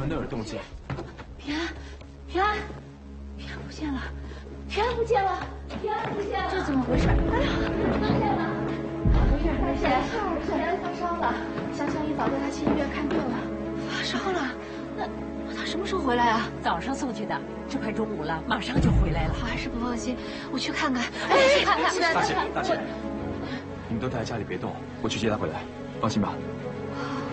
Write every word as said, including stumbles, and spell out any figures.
门都有动静。 平安，平安，平安不见了，平安不见了，平安不见了，这怎么回事？哎呀，不见了！没事没事，平安发烧了，香香一早带他去医院看病了。发烧了？那那他什么时候回来啊？ 早上送去的，这快中午了，马上就回来了。 我还是不放心，我去看看。哎，去看看。 大姐，大姐，你们都待在家里别动，我去接他回来，放心吧。